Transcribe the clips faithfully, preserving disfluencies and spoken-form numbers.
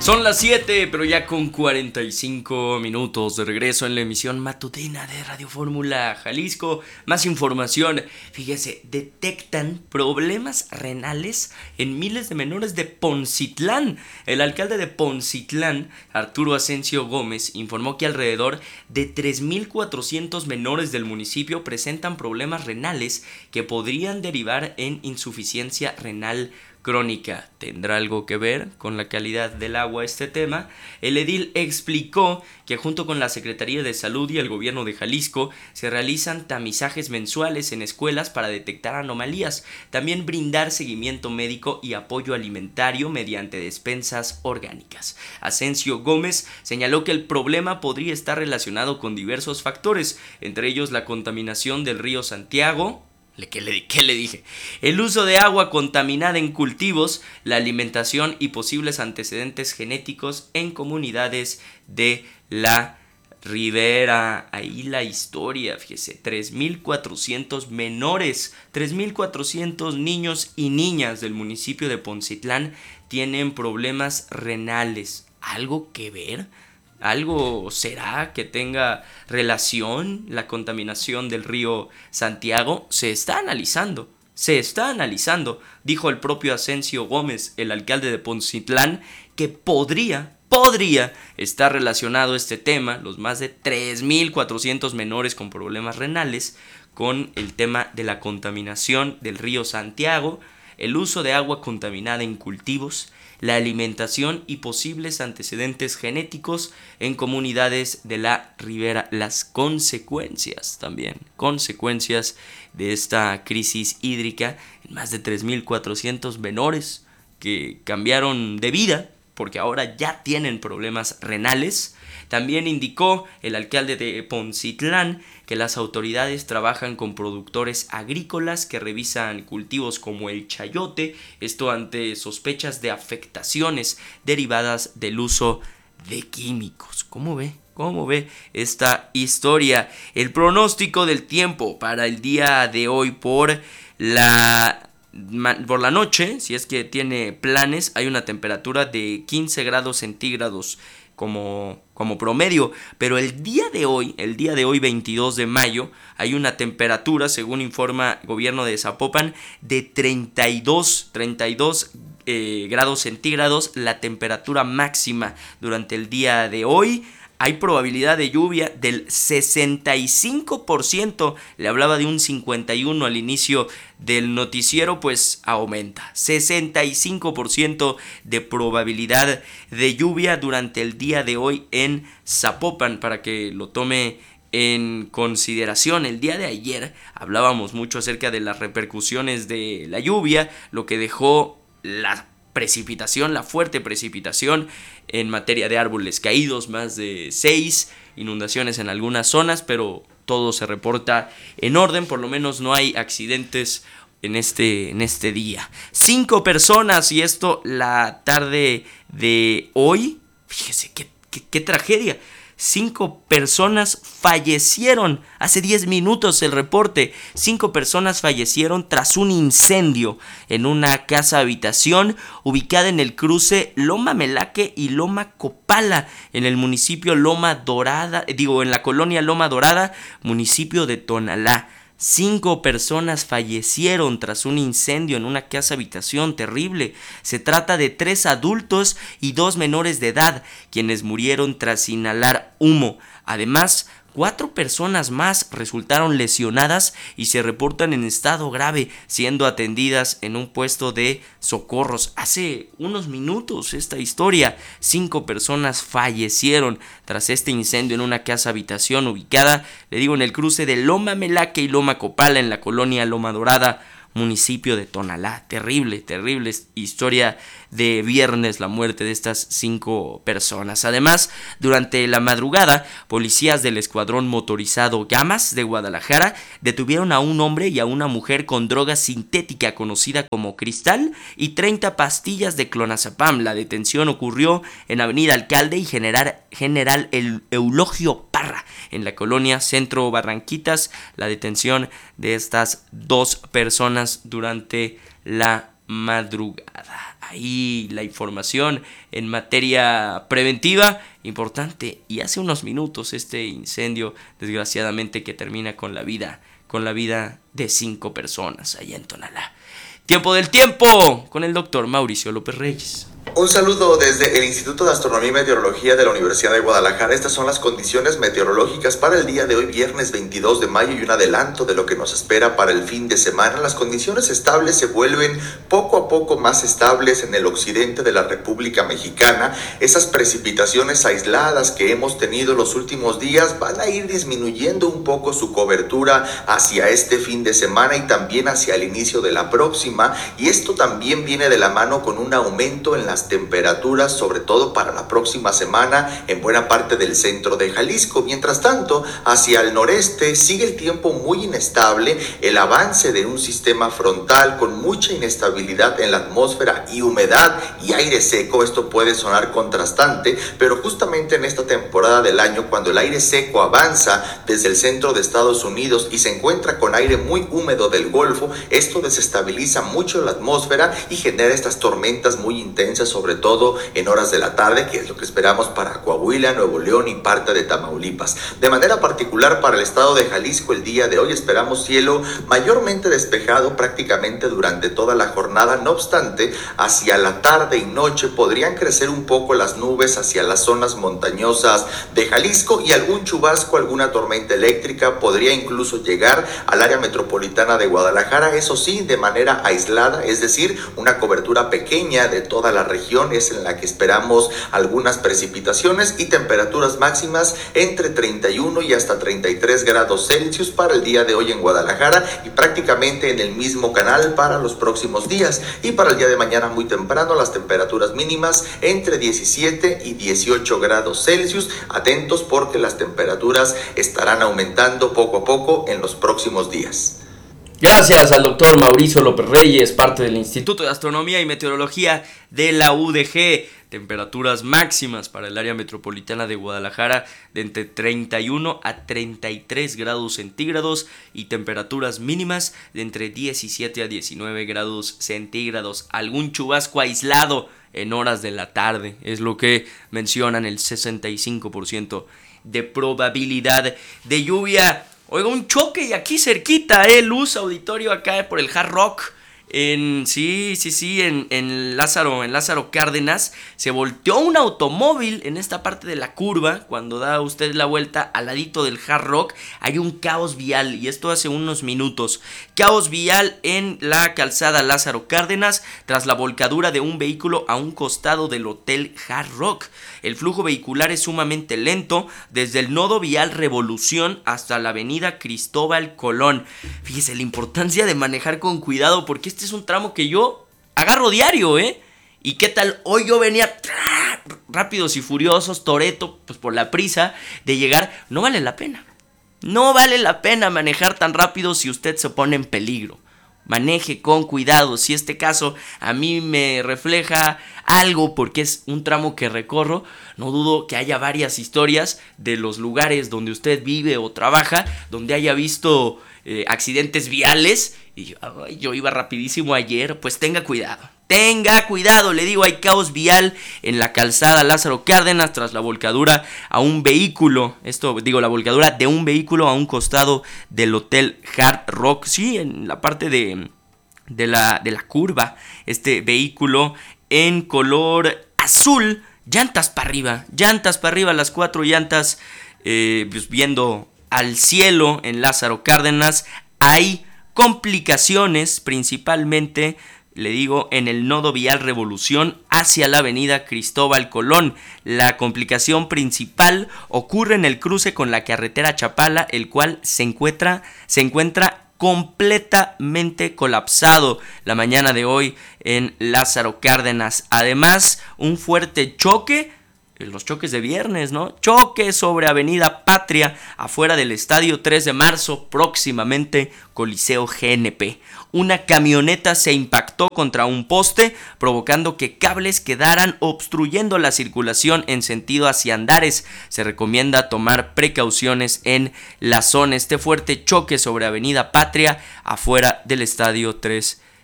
Son las siete, pero ya con cuarenta y cinco minutos de regreso en la emisión matutina de Radio Fórmula Jalisco. Más información, fíjese, detectan problemas renales en miles de menores de Poncitlán. El alcalde de Poncitlán, Arturo Asensio Gómez, informó que alrededor de tres mil cuatrocientos menores del municipio presentan problemas renales que podrían derivar en insuficiencia renal crónica. ¿Tendrá algo que ver con la calidad del agua este tema? El edil explicó que junto con la Secretaría de Salud y el Gobierno de Jalisco se realizan tamizajes mensuales en escuelas para detectar anomalías, también brindar seguimiento médico y apoyo alimentario mediante despensas orgánicas. Asensio Gómez señaló que el problema podría estar relacionado con diversos factores, entre ellos la contaminación del río Santiago. ¿Qué le, ¿Qué le dije? El uso de agua contaminada en cultivos, la alimentación y posibles antecedentes genéticos en comunidades de la Ribera. Ahí la historia, fíjese, tres mil cuatrocientos menores, tres mil cuatrocientos niños y niñas del municipio de Poncitlán tienen problemas renales. ¿Algo que ver? ¿Algo será que tenga relación la contaminación del río Santiago? Se está analizando, se está analizando, dijo el propio Asensio Gómez, el alcalde de Poncitlán, que podría, podría estar relacionado este tema, los más de tres mil cuatrocientos menores con problemas renales, con el tema de la contaminación del río Santiago, el uso de agua contaminada en cultivos, la alimentación y posibles antecedentes genéticos en comunidades de la Ribera. Las consecuencias también, consecuencias de esta crisis hídrica en más de tres mil cuatrocientos menores que cambiaron de vida porque ahora ya tienen problemas renales. También indicó el alcalde de Poncitlán que las autoridades trabajan con productores agrícolas que revisan cultivos como el chayote, esto ante sospechas de afectaciones derivadas del uso de químicos. ¿Cómo ve? ¿Cómo ve esta historia? El pronóstico del tiempo para el día de hoy por la... Por la noche, si es que tiene planes, hay una temperatura de quince grados centígrados como, como promedio, pero el día de hoy, el día de hoy veintidós de mayo, hay una temperatura, según informa el gobierno de Zapopan, de treinta y dos eh, grados centígrados, la temperatura máxima durante el día de hoy. Hay probabilidad de lluvia del sesenta y cinco por ciento, le hablaba de un cincuenta y uno por ciento al inicio del noticiero, pues aumenta. sesenta y cinco por ciento de probabilidad de lluvia durante el día de hoy en Zapopan, para que lo tome en consideración. El día de ayer hablábamos mucho acerca de las repercusiones de la lluvia, lo que dejó la precipitación, la fuerte precipitación en materia de árboles caídos, más de seis, inundaciones en algunas zonas, pero todo se reporta en orden, por lo menos no hay accidentes en este, en este día. Cinco personas, y esto la tarde de hoy, fíjese qué, qué, qué tragedia. Cinco personas fallecieron, hace diez minutos el reporte, cinco personas fallecieron tras un incendio en una casa habitación ubicada en el cruce Loma Melaque y Loma Copala, en el municipio Loma Dorada, digo en la colonia Loma Dorada, municipio de Tonalá. Cinco personas fallecieron tras un incendio en una casa habitación terrible. Se trata de tres adultos y dos menores de edad, quienes murieron tras inhalar humo. Además, cuatro personas más resultaron lesionadas y se reportan en estado grave, siendo atendidas en un puesto de socorros. Hace unos minutos esta historia, cinco personas fallecieron tras este incendio en una casa habitación ubicada, le digo, en el cruce de Loma Melaque y Loma Copala, en la colonia Loma Dorada, municipio de Tonalá. Terrible, terrible historia de viernes, la muerte de estas cinco personas. Además, durante la madrugada, policías del escuadrón motorizado Llamas de Guadalajara detuvieron a un hombre y a una mujer con droga sintética conocida como cristal y treinta pastillas de clonazepam. La detención ocurrió en Avenida Alcalde y General, General Eulogio Parra, en la colonia Centro Barranquitas. La detención de estas dos personas durante la madrugada. ahí la información en materia preventiva, importante. Y hace unos minutos este incendio, desgraciadamente, que termina con la vida, con la vida de cinco personas allá en Tonalá. Tiempo del tiempo con el doctor Mauricio López Reyes. Un saludo desde el Instituto de Astronomía y Meteorología de la Universidad de Guadalajara. Estas son las condiciones meteorológicas para el día de hoy, viernes veintidós de mayo, y un adelanto de lo que nos espera para el fin de semana. Las condiciones estables se vuelven poco a poco más estables en el occidente de la República Mexicana. Esas precipitaciones aisladas que hemos tenido los últimos días van a ir disminuyendo un poco su cobertura hacia este fin de semana y también hacia el inicio de la próxima. Y esto también viene de la mano con un aumento en la las temperaturas, sobre todo para la próxima semana en buena parte del centro de Jalisco. Mientras tanto, hacia el noreste sigue el tiempo muy inestable, el avance de un sistema frontal con mucha inestabilidad en la atmósfera y humedad y aire seco. Esto puede sonar contrastante, pero justamente en esta temporada del año, cuando el aire seco avanza desde el centro de Estados Unidos y se encuentra con aire muy húmedo del Golfo, esto desestabiliza mucho la atmósfera y genera estas tormentas muy intensas, sobre todo en horas de la tarde, que es lo que esperamos para Coahuila, Nuevo León y parte de Tamaulipas. De manera particular para el estado de Jalisco, el día de hoy esperamos cielo mayormente despejado prácticamente durante toda la jornada. No obstante, hacia la tarde y noche podrían crecer un poco las nubes hacia las zonas montañosas de Jalisco y algún chubasco, alguna tormenta eléctrica podría incluso llegar al área metropolitana de Guadalajara, eso sí, de manera aislada, es decir, una cobertura pequeña de toda la región es en la que esperamos algunas precipitaciones y temperaturas máximas entre treinta y uno y hasta treinta y tres grados Celsius para el día de hoy en Guadalajara y prácticamente en el mismo canal para los próximos días. Y para el día de mañana muy temprano las temperaturas mínimas entre diecisiete y dieciocho grados Celsius. Atentos porque las temperaturas estarán aumentando poco a poco en los próximos días. Gracias al doctor Mauricio López Reyes, parte del Instituto de Astronomía y Meteorología de la U D G. Temperaturas máximas para el área metropolitana de Guadalajara de entre treinta y uno a treinta y tres grados centígrados y temperaturas mínimas de entre diecisiete a diecinueve grados centígrados. Algún chubasco aislado en horas de la tarde es lo que mencionan, el sesenta y cinco por ciento de probabilidad de lluvia. Oiga, un choque y aquí cerquita, eh, Luz Auditorio, acá por el Hard Rock, en, sí, sí, sí, en, en Lázaro, en Lázaro Cárdenas, se volteó un automóvil en esta parte de la curva, cuando da usted la vuelta al ladito del Hard Rock, hay un caos vial, y esto hace unos minutos, caos vial en la calzada Lázaro Cárdenas, tras la volcadura de un vehículo a un costado del Hotel Hard Rock. El flujo vehicular es sumamente lento, desde el nodo vial Revolución hasta la avenida Cristóbal Colón. Fíjese la importancia de manejar con cuidado, porque este es un tramo que yo agarro diario, ¿eh? ¿Y qué tal? Hoy yo venía rápidos y furiosos, Toretto, pues por la prisa de llegar. No vale la pena. No vale la pena manejar tan rápido si usted se pone en peligro. Maneje con cuidado. Si este caso a mí me refleja algo porque es un tramo que recorro, no dudo que haya varias historias de los lugares donde usted vive o trabaja, donde haya visto eh, accidentes viales. Y yo, ay, yo iba rapidísimo ayer. Pues tenga cuidado. Tenga cuidado, le digo, hay caos vial en la calzada Lázaro Cárdenas tras la volcadura a un vehículo, esto digo, la volcadura de un vehículo a un costado del Hotel Hard Rock, sí, en la parte de, de, la, de la curva, este vehículo en color azul, llantas para arriba, llantas para arriba, las cuatro llantas, eh, pues viendo al cielo en Lázaro Cárdenas. Hay complicaciones principalmente, le digo, en el nodo vial Revolución hacia la avenida Cristóbal Colón. La complicación principal ocurre en el cruce con la carretera Chapala, el cual se encuentra, se encuentra completamente colapsado la mañana de hoy en Lázaro Cárdenas. Además, un fuerte choque, los choques de viernes, ¿no? Choque sobre Avenida Patria, afuera del Estadio tres de marzo, próximamente Coliseo G N P. Una camioneta se impactó contra un poste, provocando que cables quedaran obstruyendo la circulación en sentido hacia Andares. Se recomienda tomar precauciones en la zona. Este fuerte choque sobre Avenida Patria, afuera del Estadio tres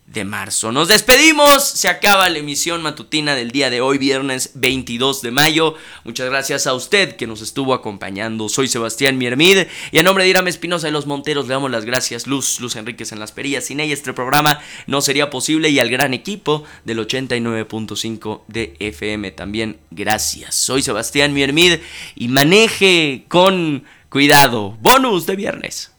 de marzo. Nos despedimos, se acaba la emisión matutina del día de hoy, viernes veintidós de mayo. Muchas gracias a usted que nos estuvo acompañando. Soy Sebastián Miermid y a nombre de Irán Espinosa de los Monteros le damos las gracias. Luz, Luz Enríquez en las perillas. Sin ella este programa no sería posible, y al gran equipo del ochenta y nueve punto cinco de F M también gracias. Soy Sebastián Miermid y maneje con cuidado. Bonus de viernes.